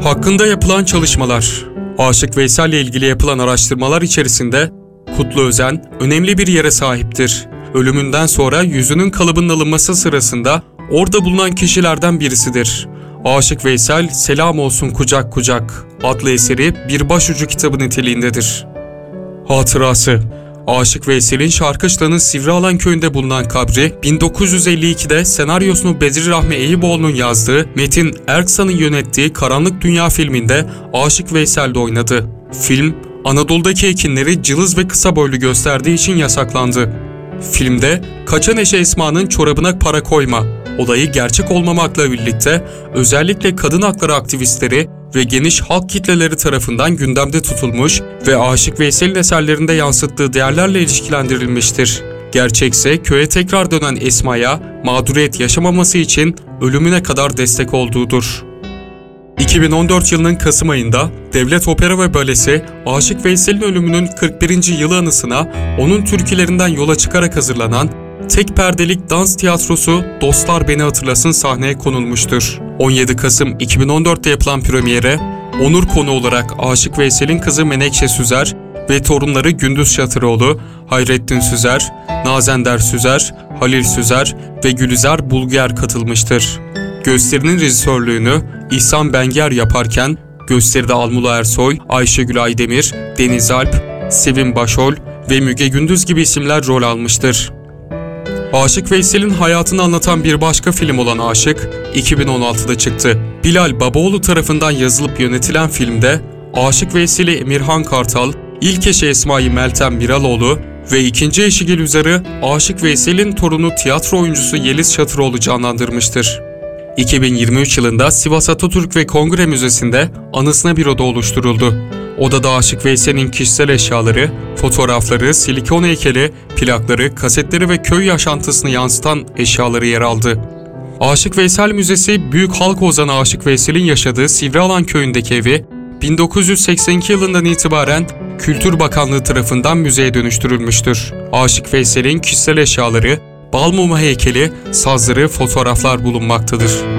Hakkında yapılan çalışmalar. Aşık Veysel ile ilgili yapılan araştırmalar içerisinde Kutlu Özen önemli bir yere sahiptir. Ölümünden sonra yüzünün kalıbının alınması sırasında orada bulunan kişilerden birisidir. Aşık Veysel, Selam Olsun Kucak Kucak adlı eseri bir başucu kitabı niteliğindedir. Hatırası. Aşık Veysel'in Şarkışla'nın Sivrialan köyünde bulunan kabri, 1952'de senaryosunu Bedri Rahmi Eyüboğlu'nun yazdığı, Metin Erksan'ın yönettiği Karanlık Dünya filminde Aşık Veysel'de oynadı. Film, Anadolu'daki ekinleri cılız ve kısa boylu gösterdiği için yasaklandı. Filmde, Kaçan Eşe Esma'nın çorabına para koyma olayı gerçek olmamakla birlikte özellikle kadın hakları aktivistleri ve geniş halk kitleleri tarafından gündemde tutulmuş ve Aşık Veysel'in eserlerinde yansıttığı değerlerle ilişkilendirilmiştir. Gerçekse köye tekrar dönen Esma'ya mağduriyet yaşamaması için ölümüne kadar destek olduğudur. 2014 yılının Kasım ayında Devlet Opera ve Balesi, Aşık Veysel'in ölümünün 41. yılı anısına onun türkülerinden yola çıkarak hazırlanan tek perdelik dans tiyatrosu Dostlar Beni Hatırlasın sahneye konulmuştur. 17 Kasım 2014'te yapılan premiere, onur konu olarak Aşık Veysel'in kızı Menekşe Süzer ve torunları Gündüz Şatıroğlu, Hayrettin Süzer, Nazender Süzer, Halil Süzer ve Gülizar Bulger katılmıştır. Gösterinin rejisörlüğünü İhsan Benger yaparken, gösteride Almula Ersoy, Ayşegül Aydemir, Deniz Alp, Sevim Başol ve Müge Gündüz gibi isimler rol almıştır. Aşık Veysel'in hayatını anlatan bir başka film olan Aşık, 2016'da çıktı. Bilal Babaoğlu tarafından yazılıp yönetilen filmde, Aşık Veysel'i Emirhan Kartal, ilk eşi Esma'yı Meltem Miraloğlu ve ikinci eşi Gülizar'ı Aşık Veysel'in torunu tiyatro oyuncusu Yeliz Şatıroğlu canlandırmıştır. 2023 yılında Sivas Atatürk ve Kongre Müzesi'nde anısına bir oda oluşturuldu. Odada Aşık Veysel'in kişisel eşyaları, fotoğrafları, silikon heykeli, plakları, kasetleri ve köy yaşantısını yansıtan eşyaları yer aldı. Aşık Veysel Müzesi, büyük halk ozanı Aşık Veysel'in yaşadığı Sivrialan köyündeki evi, 1982 yılından itibaren Kültür Bakanlığı tarafından müzeye dönüştürülmüştür. Aşık Veysel'in kişisel eşyaları, bal mumu heykeli, sazları, fotoğraflar bulunmaktadır.